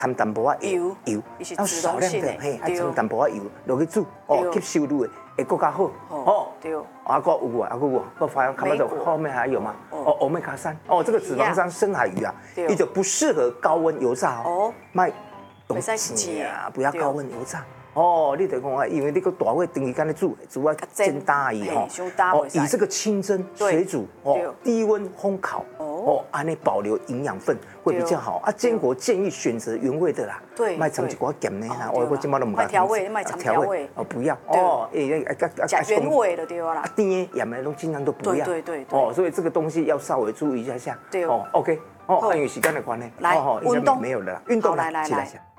掺淡薄仔油， 要少量的嘿，还掺淡薄仔油落去煮，吸收率会更加好。哦， 对。 啊，个有啊，个发现看不到后面还有吗？欧米伽3，这个脂肪酸深海鱼啊，伊就不适合高温油炸哦，卖东西啊，不要高温油炸。你得讲啊，因为你个大火长时间咧煮啊煎大伊吼，以这个清蒸、水煮低温烘烤安尼保留营养分会比较好啊。坚果建议选择原味的啦， 对， 卖成一寡咸的啦，我今麦都唔敢调味，卖调味不要加原味的对啦， 甜的盐的都尽量都不要， 对所以这个东西要稍微注意一下。 对 ，OK，因为时间的关系， 来运动没有了，运动来。 起来。